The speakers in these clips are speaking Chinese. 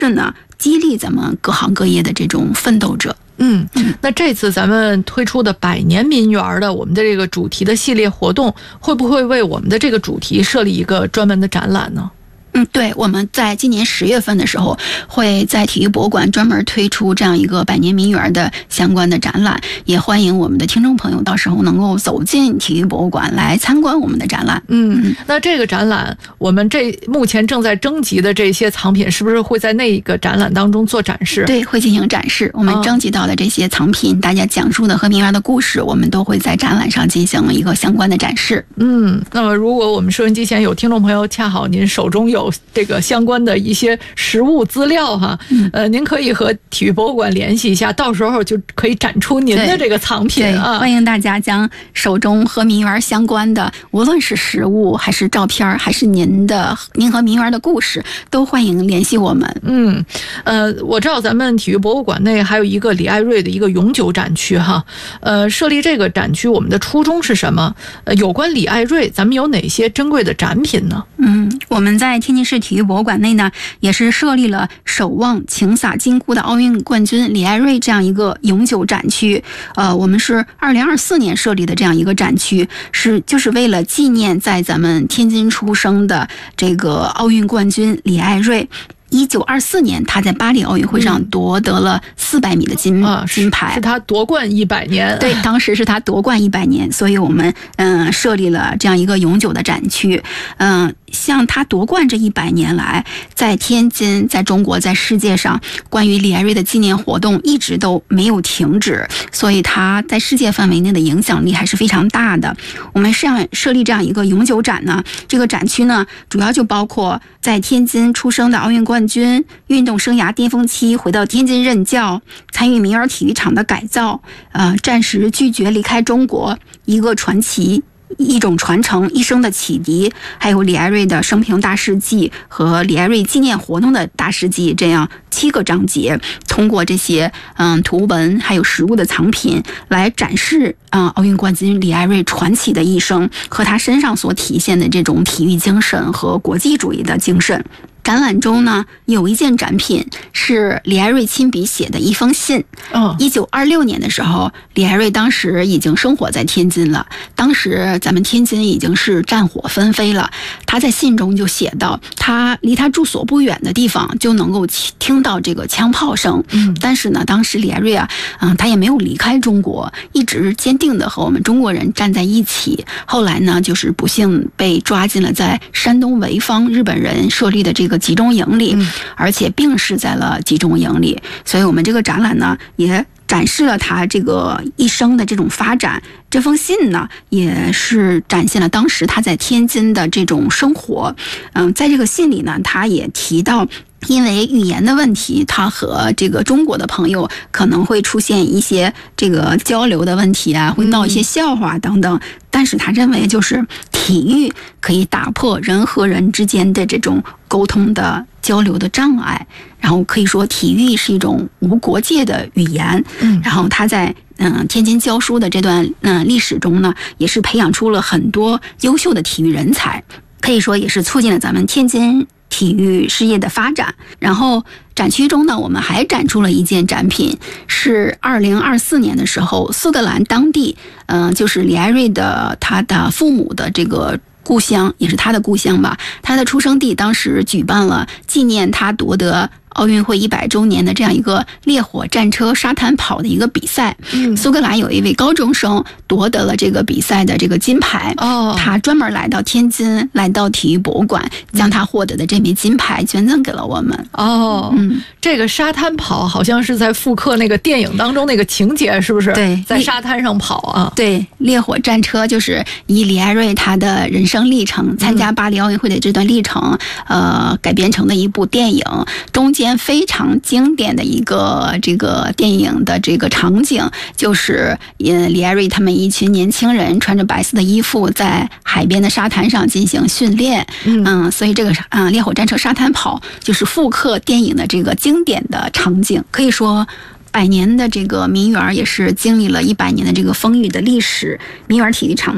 是呢激励咱们各行各业的这种奋斗者。 那这次咱们推出的百年民园的我们的这个主题的系列活动，会不会为我们的这个主题设立一个专门的展览呢？ 对，我们在今年10月份的时候，会在体育博物馆专门推出这样一个百年民园的相关的展览，也欢迎我们的听众朋友到时候能够走进体育博物馆来参观我们的展览。 那这个展览，我们目前正在征集的这些藏品，是不是会在那个展览当中做展示？ 对，会进行展示。我们征集到的这些藏品，大家讲述的和民园的故事，我们都会在展览上进行一个相关的展示。 那么如果我们收音机前有听众朋友，恰好您手中有这个相关的一些实物资料哈，您可以和体育博物馆联系一下，到时候就可以展出您的这个藏品啊。 欢迎大家将手中和民园相关的，无论是实物还是照片，还是您和民园的故事，都欢迎联系我们。 我知道咱们体育博物馆内还有一个李艾瑞的一个永久展区哈，设立这个展区我们的初衷是什么？有关李艾瑞，咱们有哪些珍贵的展品呢？ 我们在天津市体育博物馆内呢，也是设立了守望情洒金库的奥运冠军李艾瑞这样一个永久展区。我们是2024年设立的这样一个展区，就是为了纪念在咱们天津出生的这个奥运冠军李艾瑞。1924年，他在巴黎奥运会上夺得了400米的金牌， 是他夺冠100年。 对，当时是他夺冠100年，所以我们设立了这样一个永久的展区。像他夺冠这100年来，在天津、在中国、在世界上，关于李艾瑞的纪念活动一直都没有停止，所以他在世界范围内的影响力还是非常大的。我们设立这样一个永久展呢，这个展区呢，主要就包括在天津出生的奥运冠军，运动生涯巅峰期回到天津任教，参与民园体育场的改造，暂时拒绝离开中国，一个传奇，一种传承，一生的启迪，还有李艾瑞的生平大事记和李艾瑞纪念活动的大事记，这样7个章节，通过这些图文还有实物的藏品来展示奥运冠军李艾瑞传奇的一生和他身上所体现的这种体育精神和国际主义的精神。展览中呢，有一件展品是李艾瑞亲笔写的一封信。1926年的时候，李艾瑞当时已经生活在天津了，当时咱们天津已经是战火纷飞了。他在信中就写到，他离他住所不远的地方就能够听到这个枪炮声。但是呢，当时李艾瑞他也没有离开中国，一直坚定的和我们中国人站在一起。后来呢，就是不幸被抓进了在山东潍坊日本人设立的这个集中营里，而且病逝在了集中营里。所以我们这个展览呢，也展示了他这个一生的这种发展。这封信呢，也是展现了当时他在天津的这种生活。在这个信里呢，他也提到，因为语言的问题，他和这个中国的朋友可能会出现一些这个交流的问题啊，会闹一些笑话等等。但是他认为，就是体育可以打破人和人之间的这种沟通的交流的障碍，然后可以说体育是一种无国界的语言。然后他在天津教书的这段历史中呢，也是培养出了很多优秀的体育人才，可以说也是促进了咱们天津体育事业的发展。然后展区中呢，我们还展出了一件展品，是2024年的时候，苏格兰当地就是李艾瑞的他的父母的这个故乡，也是他的故乡吧，他的出生地，当时举办了纪念他夺得奥运会100周年的这样一个烈火战车沙滩跑的一个比赛。苏格兰有一位高中生夺得了这个比赛的这个金牌。他专门来到天津，来到体育博物馆，将他获得的这枚金牌捐赠给了我们。 这个沙滩跑好像是在复刻那个电影当中那个情节，是不是？ 对， 在沙滩上跑啊。 对，烈火战车就是以李艾瑞他的人生历程，参加巴黎奥运会的这段历程，改编成的一部电影。中间非常经典的一个这个电影的这个场景，就是李艾瑞他们一群年轻人穿着白色的衣服，在海边的沙滩上进行训练。所以这个烈火战车沙滩跑就是复刻电影的这个经典的场景。可以说100年的这个民园也是经历了100年的这个风雨的历史。民园体育场呢，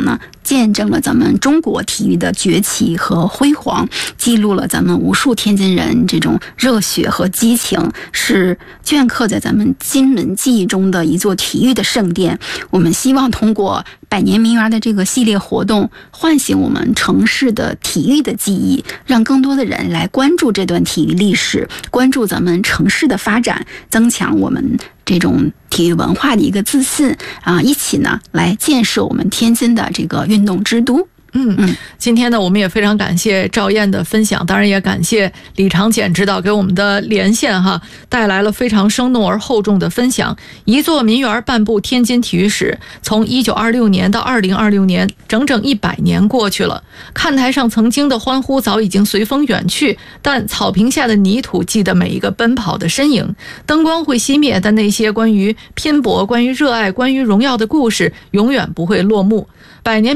见证了咱们中国体育的崛起和辉煌，记录了咱们无数天津人这种热血和激情，是镌刻在咱们津门记忆中的一座体育的圣殿。我们希望通过百年名园的这个系列活动，唤醒我们城市的体育的记忆，让更多的人来关注这段体育历史，关注咱们城市的发展，增强我们这种体育文化的一个自信啊，一起呢来建设我们天津的这个运动之都。 今天呢，我们也非常感谢赵燕的分享，当然也感谢李长简指导给我们的连线哈，带来了非常生动而厚重的分享。一座民园半部天津体育史，从1926年到2026年，整整100年过去了。看台上曾经的欢呼早已经随风远去，但草坪下的泥土记得每一个奔跑的身影。灯光会熄灭，但那些关于拼搏、关于热爱、关于荣耀的故事永远不会落幕。百年